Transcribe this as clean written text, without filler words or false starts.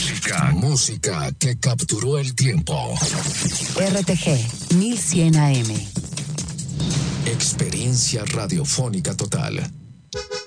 Música que capturó el tiempo. RTG 1100 AM. Experiencia radiofónica total.